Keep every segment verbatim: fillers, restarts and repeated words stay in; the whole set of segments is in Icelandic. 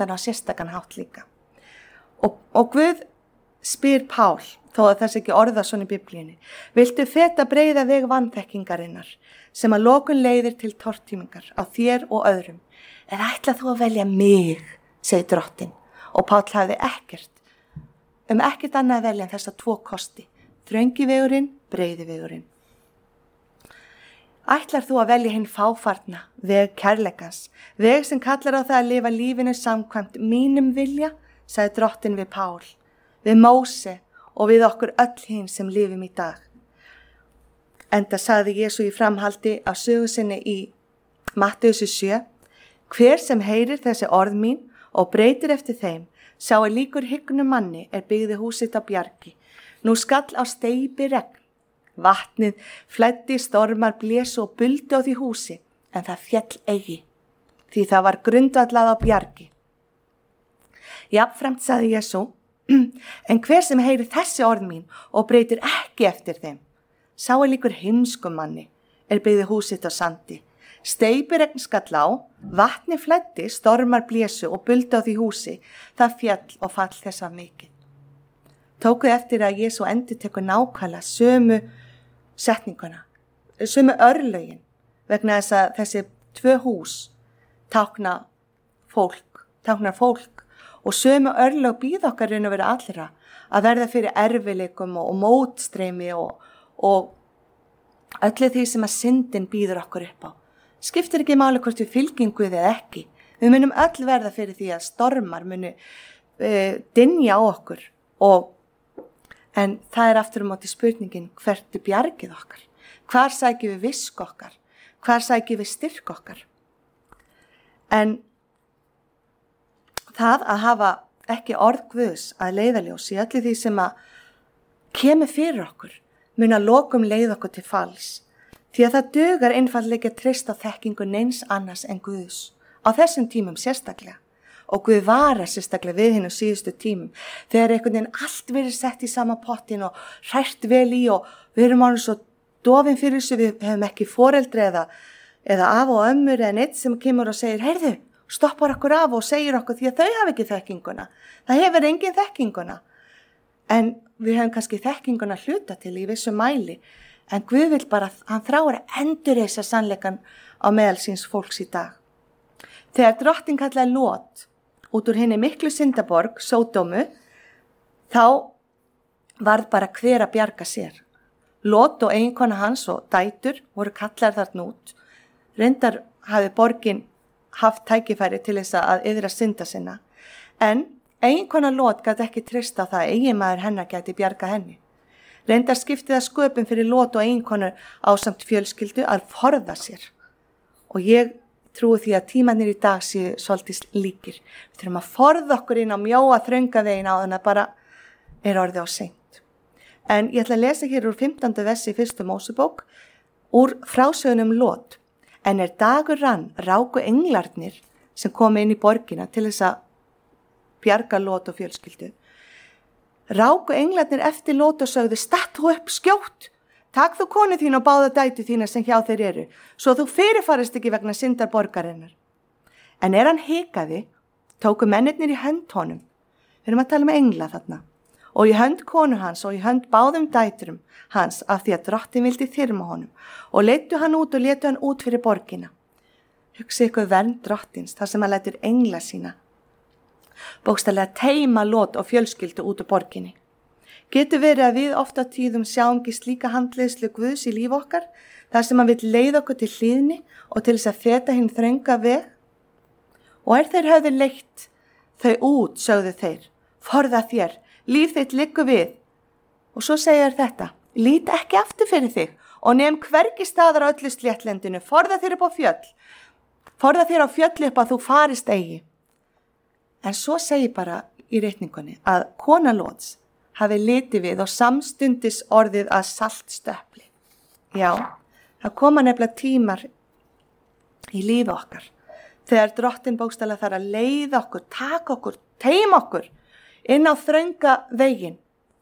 hann á sérstakann hátt líka. Og, og Guð spyr Pál, þó að það sé ekki orða svona í Biblíunni, viltu feta breiða veg vanþekkingarinnar sem að lokun leiðir til tortímingar á þér og öðrum, eða ætla þú að velja mig, segir drottinn, og Pál hafði ekkert, um ekkert annað að velja en þessa tvo kosti, þröngi vegurinn, breiði vegurinn. Ætlar þú að velja hinn fáfarna, veg kærleikans, veg sem kallar á það að lifa lífinu samkvæmt mínum vilja, sagði drottinn við Pál, við Móse og við okkur öll hinn sem lifum í dag. Enda sagði Jesú í framhaldi af sögu sinni í Mattheus sjö, hver sem heyrir þessi orð mín og breytir eftir þeim, sá er líkur hyggnum manni er byggði húsið á bjargi. Nú skall á steypi regn. Vatnið flæddi, stormar blésu og buldi á því húsi, en það féll eigi, því það var grundvallað á bjargi. Jafnframt sagði Jesú, en hver sem heyrir þessi orð mín og breytir ekki eftir þeim, sá er líkur heimskum manni, er byggði húsið á sandi. Steypiregn skall á, vatni flæddi, stormar blésu og buldi á því húsi, það féll og fall þess var mikið. Tókuð eftir að Jesú endurtekur nákvæmlega sömu setninguna, sömu örlögin, vegna þess að þessi tvö hús tákna fólk, táknar fólk og sömu örlög býð okkar raun og vera allra að verða fyrir erfileikum og, og mótstreymi og, og öllu því sem að syndin býður okkur upp á. Skiptir ekki máli hvort við fylgjum Guði eða ekki. Við munum öll verða fyrir því að stormar munu uh, dynja á okkur og en það er aftur á móti spurningin hvert er bjargið okkar? Hvar sækjum við visk okkar? Hvar sækjum við styrk okkar? En það að hafa ekki orð Guðs að leiðaljós í öllu því sem að kemur fyrir okkur mun að lokum leið okkur til falls. Því að það dugar einfaldlega að treysta þekkingu neins annars en Guðs. Á þessum tímum sérstaklega. Og Guð vara sérstaklega við hinn á síðustu tímum. Þegar einhvern veginn allt verið sett í sama pottin og hrært vel í og við erum ánum svo dofin fyrir þessu, við hefum ekki foreldri eða, eða af og ömmur eða neitt sem kemur og segir, heyrðu, stoppar okkur af og segir okkur því að þau hafa ekki þekkinguna. Það hefur engin þekkinguna. En við hefum kannski þekkinguna hluta til í vissu mæli. En Guð vil bara, hann þráir að endurreisa sannleikan á meðal síns fólks í dag. Þegar drottinn kallaði Lót út úr hinni miklu syndaborg, Sódómu, þá varð bara hver að bjarga sér. Lót og eiginkona hans og dætur voru kallar þarna út. Reyndar hafi borgin haft tækifæri til þess að yðra synda sinna. En eiginkona Lót gat ekki treysta á það að eiginmaður hennar gæti bjarga henni. Reyndar skipti það sköpum fyrir Lót og eiginkonu ásamt fjölskyldu að forða sér. Og ég trúi því að tímannir í dag séu svolítið líkir. Við þurfum að forða okkur inn á mjóa þrönga vegina á þannig að bara er orðið á seint. En ég ætla að lesa hér úr fimmtánda versi í fyrstu Mósebók úr frásögunum Lót. En er dagur rann ráku englarnir sem komu inn í borgina til þess að bjarga Lót og fjölskyldu. Ráku englarnir eftir Lót og sögðu, statt þú upp skjótt. Takk þú konu þín og báða dætu þína sem hjá þeir eru, svo þú fyrirfarist ekki vegna syndar borgarinnar. En er hann hikaði, tóku mennirnir í hönd honum, við erum að tala um engla þarna, og í hönd konu hans og í hönd báðum dæturum hans af því að drottin vildi þyrma honum, og leittu hann út og letu hann út fyrir borgina. Hugsi ykkur vernd drottins, þar sem hann lætur engla sína. Bókstaflega teima Lót og fjölskyldu út úr borginni. Getur verið að við ofta tíðum sjáum ekki slíka handleiðslu Guðs í líf okkar, þar sem hann vill leiða okkur til hlýðni og til þess að feta hinn þrönga veg. Og er þeir höfðu leitt þau út, sögðu þeir, forða þér, líf þitt liggur við. Og svo segir þetta, lít ekki aftur fyrir þig og nefn hvergi staðar á öllu sléttlendinu, forða þér upp á fjöll, forða þér á fjöll upp að þú farist eigi. En svo segir bara í reikningunni að kona Lóts hafi litið við og samstundis orðið að saltstöpli. Já, það koma nefnilega tímar í lífi okkar, þegar drottinn bókstaflega þarf að leiða okkur, taka okkur, teima okkur inn á þrönga veginn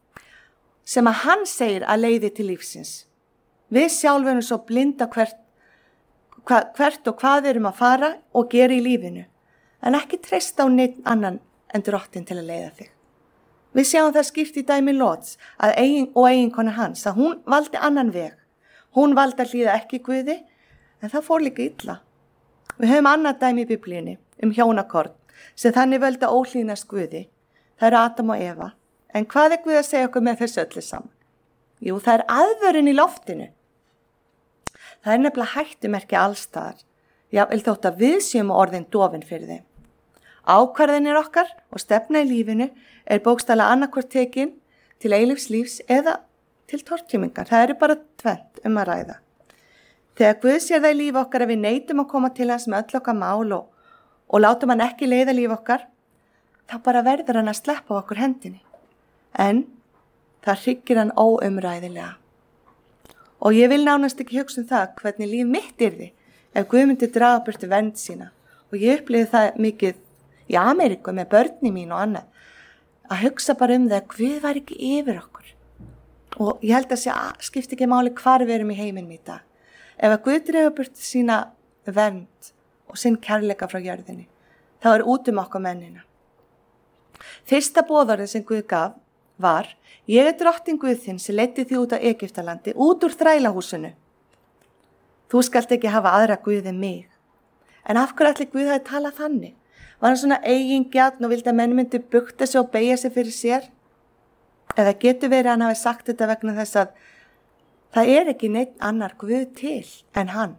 sem að hann segir að leiði til lífsins. Við sjálf erum svo blinda hvert, hvert og hvað við erum að fara og gera í lífinu, en ekki treysta á neitt annan en drottin til að leiða þig. Við sjáum það skýrt í dæmi Lóts að eigin og eiginkona hans að hún valdi annan veg. Hún valdi að hlýða ekki Guði, en það fór líka illa. Við höfum annað dæmi í Biblíunni um hjónakorn sem þannig völdu að óhlýðnast Guði. Það eru Adam og Eva. En hvað er Guð að segja okkur með þessu öllu saman? Jú, það er aðvörun í loftinu. Það er nefnilega hættumerki allstaðar. Já, el þótt að við séum orðin dofin fyrir þeim. Ákvarðanir okkar og stefna í lífinu er bókstaflega annarkvort tekin til eilífs lífs eða til tortímingar. Það eru bara tvennt um að ræða. Þegar Guð sér það í lífi okkar að við neitum að koma til hans með öll okkar mál og, og látum hann ekki leiða líf okkar, þá bara verður hann að sleppa á okkur hendinni. En það hryggir hann óumræðilega. Og ég vil nánast ekki hugsa um það hvernig líf mitt yrði ef Guð myndi draga burtu vernd sína. Og ég upplifði það mikið í Ameríku með börni mín og annað, að hugsa bara um það að Guð var ekki yfir okkur. Og ég held að sé að skipti ekki máli hvar við erum í heiminum í dag. Ef að Guð dregur burt sína vernd og sinn kærleika frá jörðinni, þá er út um okkur mennina. Fyrsta boðorðið sem Guð gaf var: ég er drottin Guð þinn sem leiddi þig út af Egyptalandi, út úr þrælahúsinu. Þú skalt ekki hafa aðra Guð en mig. En af hverju ætli Guð hafi talað þannig? Var hann svona eigingjarn og vildi að menn myndi bugta sig og beygja sig fyrir sér? Eða getur verið að hann hafi sagt þetta vegna þess að það er ekki neitt annar Guð til en hann.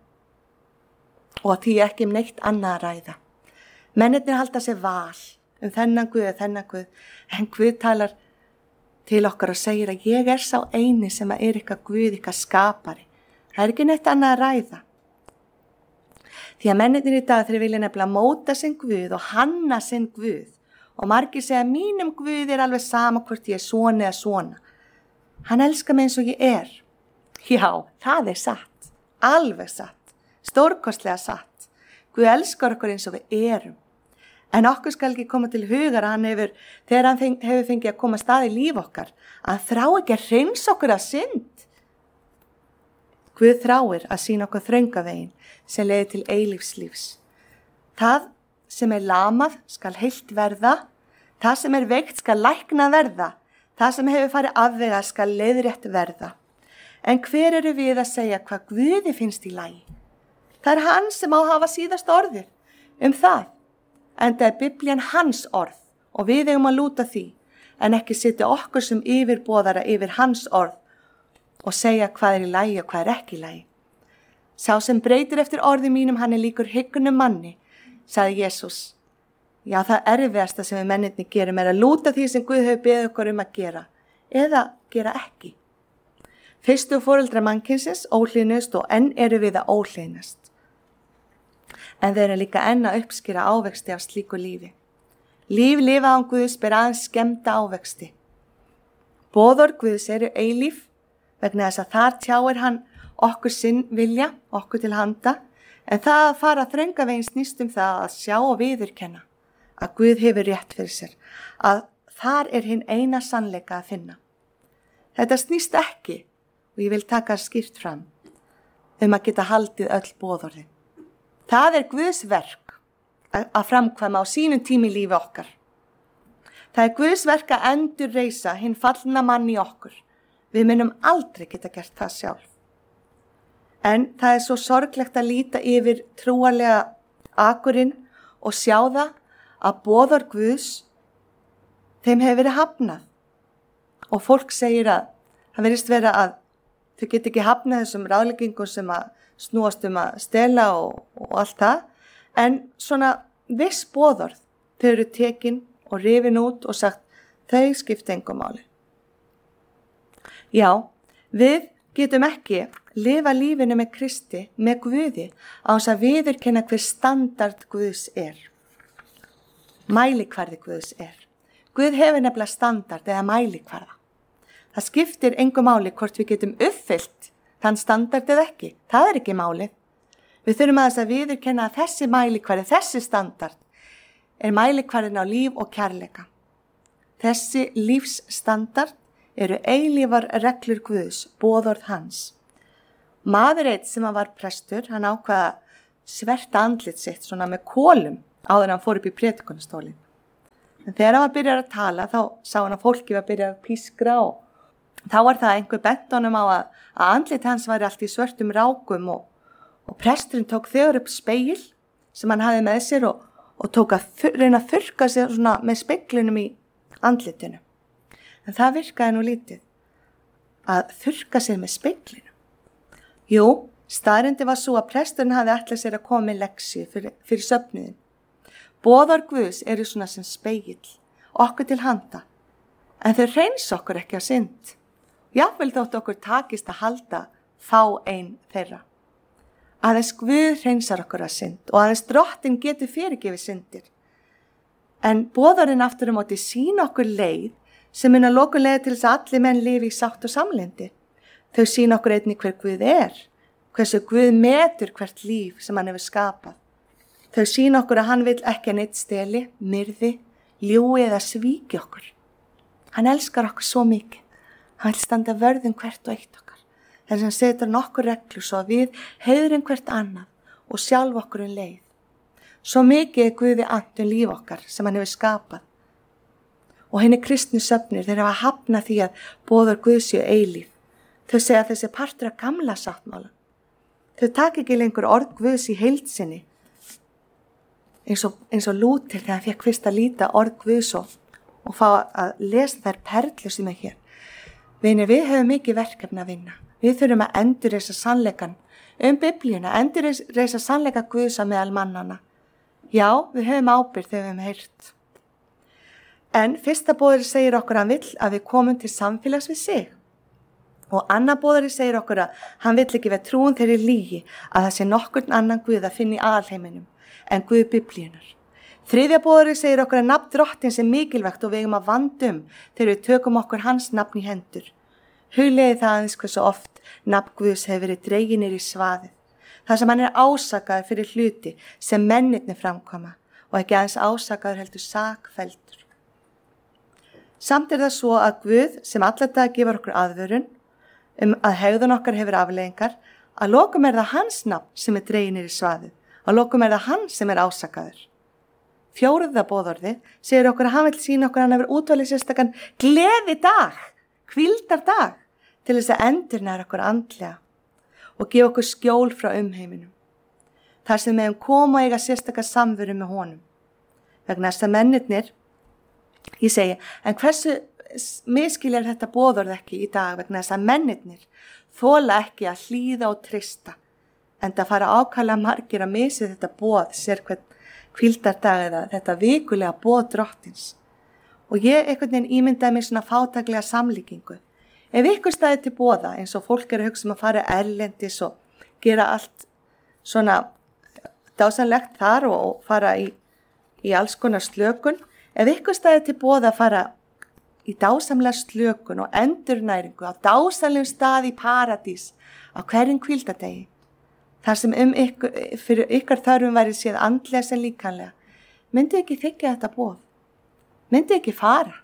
Og því ekki um neitt annað að ræða. Mennirnir halda sér val um þennan Guð og þennan Guð, en Guð talar til okkar og segir að ég er sá eini sem er ykkar Guð, ykkar skapari. Það er ekki neitt annað að ræða. Því að mennirnir í dag þeir vilja nefnilega móta sinn Guð og hanna sinn Guð. Og margir segja að mínum Guð er alveg sama hvort ég er svona eða svona. Hann elskar mig eins og ég er. Já, það er satt. Alveg satt. Stórkostlega satt. Guð elskar okkur eins og við erum. En okkur skal ekki koma til hugar að hann hefur, þegar hann feng, hefur fengið að koma stað í líf okkar, að hann þrá ekki að hreinsa okkur af synd. Guð þráir að sýna okkur þröngavegin sem leiðir til eilífslífs. Það sem er lamað skal heilt verða, það sem er veikt skal lækna verða, það sem hefur farið afvega skal leiðrétt verða. En hver eru við að segja hvað Guði finnst í lagi? Það er hann sem á að hafa síðasta orðið um það. En það er Biblían hans orð og við eigum að lúta því, en ekki setja okkur sem yfirboðara yfir hans orð og segja hvað er í lagi og hvað er ekki í lagi. Sá sem breytir eftir orði mínum, hann er líkur hyggunum manni, sagði Jesús. Já, það erfiðasta sem við mennirni gerum er að lúta því sem Guð hefur beðið okkur um að gera, eða gera ekki. Fyrstu foreldrar mannkynsins óhlýðnust og enn eru við að óhlýðnast. En þeir eru líka enn að uppskýra ávexti af slíku lífi. Líf lifað án Guðs ber aðeins skemmta ávexti. Boðorð Guðs eru eilíf, vegna þess að þar tjáir hann okkur sinn vilja, okkur til handa, en það að fara þröngavegin snýst um það að sjá og viðurkenna að Guð hefur rétt fyrir sér, að þar er hinn eina sannleika að finna. Þetta snýst ekki, og ég vil taka skýrt fram, um að geta haldið öll boðorðin. Það er Guðs verk að framkvæma á sínum tími í lífi okkar. Það er Guðs verk að endurreisa hinn fallna mann í okkur. Við munum aldrei geta gert það sjálf. En það er svo sorglegt að líta yfir trúarlega akurinn og sjá það að boðorð Guðs, þeim hefur verið hafnað. Og fólk segir að það verðist vera að þau get ekki hafnað þessum ráðleggingum sem að snúast um að stela og, og allt það. En svona viss boðorð, þau eru tekin og rifin út og sagt þau skipta engu máli. Já, við getum ekki lifa lífinu með Kristi, með Guði, á þess að viðurkenna hver standard Guðs er. Mælikvarði Guðs er. Guð hefur nefnilega standard eða mælikvarða. Það skiptir engu máli hvort við getum uppfyllt þann standard eða ekki. Það er ekki málið. Við þurfum aðeins að viðurkenna að þessi mælikvarði, þessi standard, er mælikvarðin á líf og kærleika. Þessi lífsstandard eru eilífar reglur Guðs, boðorð hans. Maður eitt sem var prestur, hann ákvaða sverta andlit sitt svona með kolum áður en hann fór upp í prédikunarstólinn. En þegar hann var byrjað að tala, þá sá hann að fólki var byrjað að pískra og þá var það einhver bent honum á að, að andlit hans væri allt í svörtum rákum og, og presturinn tók þegar upp speil sem hann hafði með sér og, og tók að reyna að þurrka sér svona með speglinum í andlitinu. En það virkaði nú lítið að þurrka sér með speglinum. Jú, staðreyndin var svo að presturinn hafði ætlað sér að koma með lexíu fyrir, fyrir söfnuðin. Boðorð Guðs eru svona sem spegill, okkur til handa, en þau hreinsa okkur ekki á synd. Jafnvel þótt okkur takist að halda þá ein þeirra. Aðeins Guð hreinsar okkur að synd og aðeins Drottinn getur fyrirgefið syndir. En boðorðin aftur á móti sýna okkur leið sem mun að lokum leiða til þess að allir menn lifi í sátt og samlyndi. Þau sýna okkur einnig hver Guð er, hversu Guð metur hvert líf sem hann hefur skapað. Þau sýna okkur að hann vill ekki að neitt steli, myrði, ljúgi eða svíki okkur. Hann elskar okkur svo mikið. Hann vil standa vörðum hvert og eitt okkar. Þess að hann setur nokkur reglur svo að við heiðrum hvert annað og sjálf okkur um leið. Svo mikið er Guði annt um líf okkar sem hann hefur skapað. Og henni kristnu söfnir þeir hafa hafnað því að boðorð Guðs séu eilíf. Þau segja að þessi partur af gamla sáttmála. Þau taka ekki lengur orð Guðs í heild sinni. Eins og, eins og Lúter þegar hann fekk fyrst að líta orð Guðs og, og fá að lesa þær perlur sem er hér. Vinir, við höfum mikið verkefni að vinna. Við þurfum að endurreisa sannleikann um Biblíuna, endurreisa sannleika Guðs að meðal mannana. Já, við höfum ábyrgð þegar við höfum heyrt. En fyrsta boðari segir okkur að hann vill að við komum til samfélags við sig. Og annar boðari segir okkur að hann vill ekki vera trúin þeirri lígi að það sé nokkurn annan Guð að finna í alheiminum en Guð Biblíunar. Þriðja boðari segir okkur að nafn Drottins er mikilvægt og við eigum að vandum þegar við tökum okkur hans nafn í hendur. Hugleiði það aðeins hversu oft nafn Guðs hefur verið dregið niður í svaðið. Það sem hann er ásakaður fyrir hluti sem mennirnir framkoma og ekki aðeins ásakaður heldur sakfelldur. Samt er það svo að Guð sem alla dag gefur okkur aðvörun um að hegðun okkar hefur afleiðingar, að lokum er það hans nafn sem er dregið niður í svaðið. Að lokum er það hann sem er ásakaður. Fjóruða boðorði segir okkur að hann vil sýna okkur að hann hefur útvalið sérstakann gleði dag, hvíldar dag, til þess að endurnæra okkur andlega og gefa okkur skjól frá umheiminum. Þar sem við hefum koma og eiga sérstakar samveru með honum. Vegna þess að mennirnir, ég segi, en hversu miskilja er þetta boðorð ekki í dag vegna þess að mennirnir þola ekki að hlýða og treysta. En það fara ákvæmlega margir að missa þetta boð, sér hvern hvíldardag eða þetta vikulega boð Drottins. Og ég einhvern veginn ímyndaði mér svona fátæklega samlíkingu. Ef ykkur staði til boða, eins og fólk er að hugsa um að fara erlendis og gera allt svona dásanlegt þar og fara í, í alls konar slökun, ef ykkur staði til boða að fara í dásamlega slökun og endurnæringu á dásamlegum stað í paradís á hverjum hvíldardegi, þar sem um ykkur, fyrir ykkar þörfum væri séð andlega sem líkanlega, myndi ekki þykja þetta boð? Myndi ekki fara?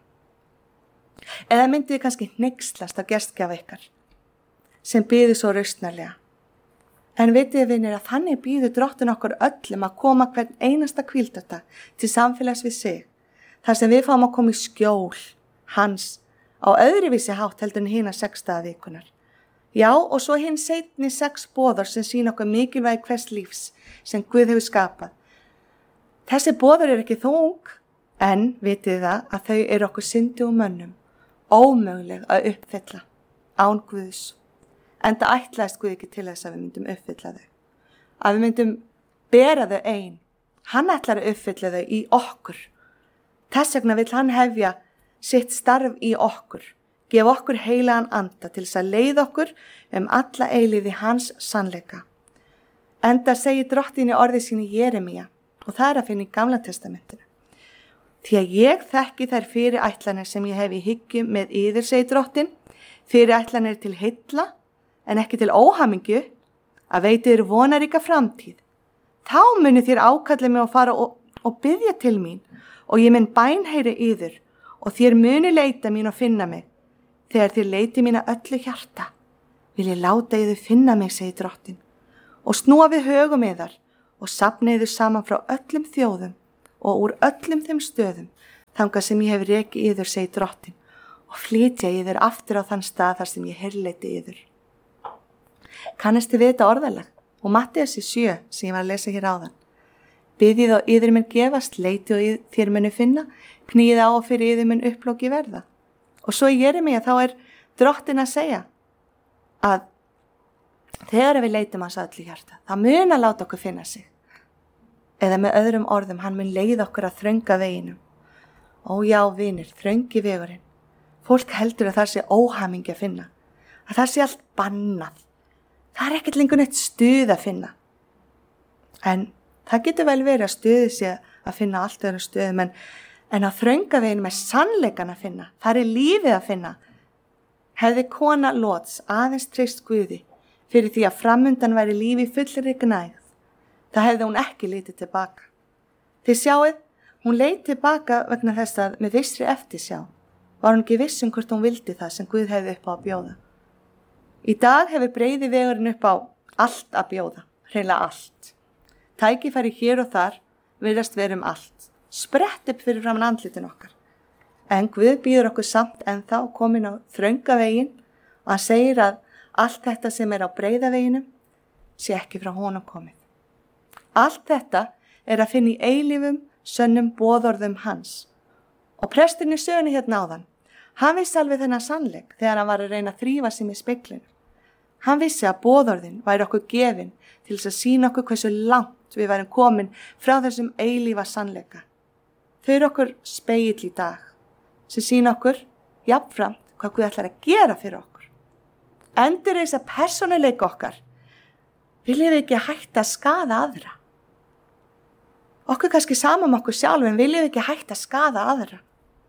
Eða myndi þið kannski hneykslast á gestgjafa ykkar, sem býður svo rausnarlega? En vitið þið vinir að þannig býður Drottinn okkur öllum að koma hvern einasta hvíldardag til samfélags við sig, þar sem við fáum að koma í skjól hans á öðruvísi hátt heldur en hina sextaða vikunar. Já, og svo hinn seinni sex boðar sem sýna okkur mikilvægi hvers lífs sem Guð hefur skapað. Þessi boðar er ekki þung, en vitið það að þau eru okkur syndi og mönnum, ómöguleg að uppfylla án Guðs. Enda ætlaðist Guð ekki til þess að við myndum uppfylla þau. Að við myndum bera þau ein. Hann ætlar að uppfylla þau í okkur. Þess vegna vill hann hefja sitt starf í okkur. Gef okkur heilagan anda til þess að leiða okkur um alla eilíði hans sannleika. Enda segir Drottinn í orði sínu í Jeremía og það er að finna í Gamla testamentinu. Því að ég þekki þær fyrirætlanir sem ég hef í hyggju með yður, segir Drottinn, fyrirætlanir til heilla en ekki til óhamingju, að veita þér vonaríka framtíð. Þá munu þér ákalla mig og fara og, og biðja til mín og ég mun bænheyri yður og þér munu leita mín og finna mig. Þegar þér leiti mína öllu hjarta, vil ég láta yður finna mig, segir Drottinn, og snúa við högum yðar og safna yður saman frá öllum þjóðum og úr öllum þeim stöðum þangað sem ég hef rekið yður, segir Drottinn, og flytja yður aftur á þann stað þar sem ég herleiti yður. Kannistu við þetta orðalag og Matteusar sjö sem ég var að lesa hér áðan. Biðið og yður mun gefast, leitið og þér munu finna, knýið á og fyrir yður mun upplóki verða. Og svo í Jeremíu þá er Drottinn að segja að þegar við leitum hans öllu hjarta, það mun að láta okkur finna sig. Eða með öðrum orðum, hann mun leiða okkur að þrönga veginum. Ó já, vinir, þröngi vegurinn. Fólk heldur að það sé óhamingi að finna, að það sé allt bannað. Það er ekkert lengur neitt stuð að finna. En það getur vel verið að stuði sé að finna allt öðru stuðum, en, en á þrönga veginum er sannleikan að finna. Það er lífið að finna. Hefði kona Lóts aðeins treyst Guði fyrir því að framundan væri lífi fullri gnægð, það hefði hún ekki litið tilbaka. Þið sjáið, hún leit tilbaka vegna þess að með vissri eftirsjá var hún ekki viss um hvort hún vildi það sem Guð hefði upp á að bjóða. Í dag hefur breiði vegurinn upp á allt að bjóða, hreinlega allt. Tækifæri hér og þar virðast vera um allt, sprett upp fyrir framan andlitin okkar. En Guð býður okkur samt ennþá komin á þrönga veginn og hann segir að allt þetta sem er á breiða veginum sé ekki frá honum komið. Allt þetta er að finna í eilífum, sönnum boðorðum hans. Og presturinn í sögunni hérna áðan, hann vissi alveg þennan sannleik þegar hann var að reyna að þrífa sig með speglinu. Hann vissi að boðorðin væri okkur gefin til þess að sýna okkur hversu langt við værum komin frá þessum eilífa sannleika. Þau eru okkur spegill í dag, sem sýna okkur jafnframt hvað Guð ætlar að gera fyrir okkur. Endur þess að persónuleika okkar, viljum við ekki hætta að skaða aðra. Okkur kannski saman með okkur sjálf, en viljum við ekki hætta að skaða aðra.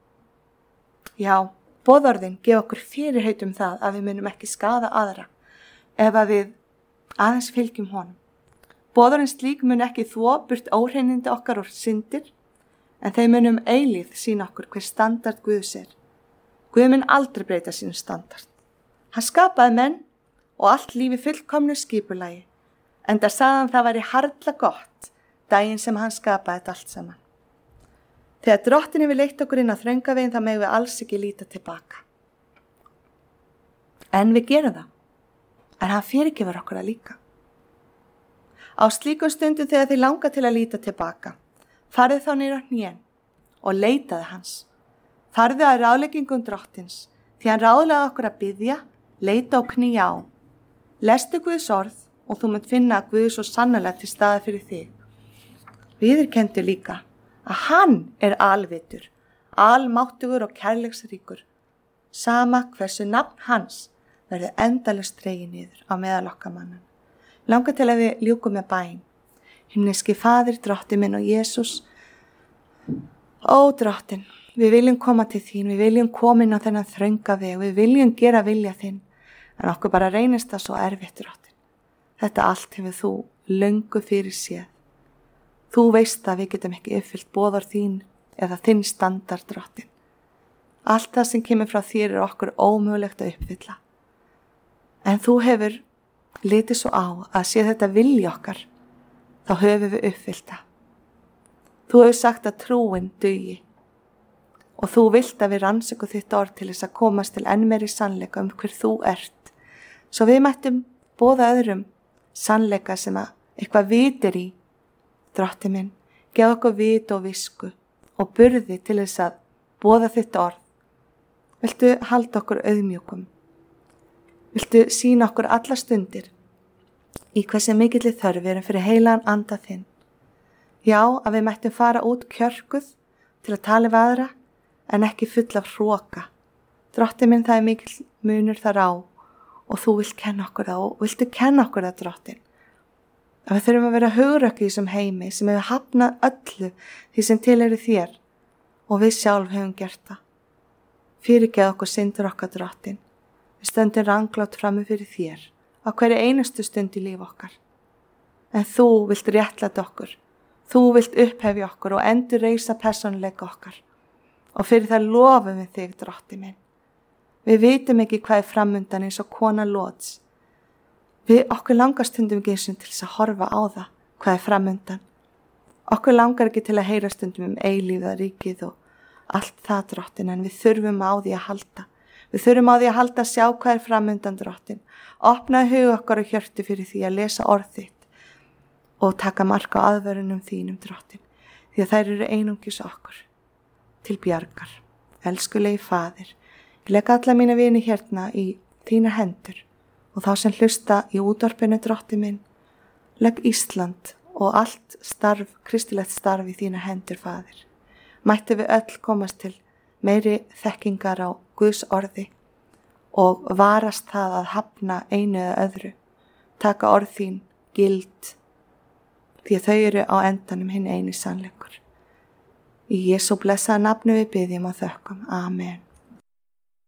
Já, boðorðin gefa okkur fyrirheit um það að við munum ekki skaða aðra ef að við aðeins fylgjum honum. Boðorðin slík mun ekki þvo burt óhreinindi okkar og syndir, en þeir munum eilíð sína okkur hver standard Guðs er. Guð mun aldrei breyta sínum standard. Hann skapaði menn og allt lífi fullkomnu skipulagi, enda sagði hann það væri harla gott daginn sem hann skapaði þetta allt saman. Þegar Drottinn hefur leitt okkur inn á þrönga veginn, þá megum við alls ekki líta tilbaka. En við gerum það, en hann fyrirgefur okkur að líka. Á slíkum stundum þegar þið langar til að líta tilbaka, farið þá niður á hnén og leitaði hans. Farðu að ráðleggingum Drottins, því hann ráðlaði okkur að biðja, leita og knýja á. Lestu Guðs orð og þú munt finna að Guð er svo sannarlega til staðar fyrir þig. Viðurkenndu líka að hann er alvitur, almáttugur og kærleiksríkur. Sama hversu nafn hans verður endalaust dregið niður á meðal okkar mannan. Langar til að við ljúkum með bæn. Himneski Faðir, Drottinn minn og Jesús. Ó Drottinn, við viljum koma til þín, við viljum koma inn á þennan þrönga veg, við viljum gera vilja þinn, en okkur bara reynist það svo erfitt, Drottinn. Þetta allt hefur þú löngu fyrir séð. Þú veist að við getum ekki uppfyllt boðorð þín eða þinn standard, Drottinn. Allt það sem kemur frá þér er okkur ómögulegt að uppfylla. En þú hefur litið svo á að sé þetta vilja okkar, þá höfum við uppfyllt það. Þú hefur sagt að trúin dugi og þú vilt að við rannsökum þitt orð til þess að komast til enn meiri sannleika um hver þú ert. Svo við mættum boða öðrum sannleika sem að eitthvað vitir í. Drottinn minn, gef okkur vit og visku og burði til þess að boða þitt orð. Viltu halda okkur auðmjúkum? Viltu sýna okkur alla stundir í hversu mikilli þörf við erum fyrir heilagan anda þinn? Já, að við mættum fara út kjörkuð til að tala við aðra en ekki full af hroka. Drottinn minn, það er mikill munur þar á og þú vilt kenna okkur það og viltu kenna okkur það, Drottinn. Að við þurfum að vera hugrökk í þessum heimi sem hefur hafnað öllu því sem til eru þér og við sjálf höfum gert það. Fyrirgeð okkur syndir okkar, Drottinn. Við stöndum ranglátt frammi fyrir þér á hverju einustu stund í líf okkar. En þú vilt réttlæta okkur, þú vilt upphefja okkur og endur reisa persónuleika okkar. Og fyrir það lofum við þig, Drottinn minn. Við vitum ekki hvað er framundan eins og kona Lóts. Við okkur langast stundum geysum til þess að horfa á það hvað er framundan. Okkur langar ekki til að heyra stundum um eilífða ríkið og allt það, Drottin, en við þurfum á því að halda. Við þurfum á því að halda að sjá hvað er framundan, Drottin. Opnaðu hug okkar og hjörtu fyrir því að lesa orð þitt og taka mark á aðvörunum þínum, Drottin, því að þær eru einungis okkur til bjargar. Elskulegi Faðir, ég legg alla mína vini hérna í þínar hendur og þá sem hlusta í útvarpinu, Drottin minn, legg Ísland og allt starf, kristilegt starf í þínar hendur, Faðir. Mættu við öll komast til meiri þekkingar á Guðs orði og varast það að hafna einu eða öðru. Taka orð þín gild, því að þau eru á endanum hinn eini sannleikur. Í Jesú blessaða nafni við biðjum og þökkum. Amen.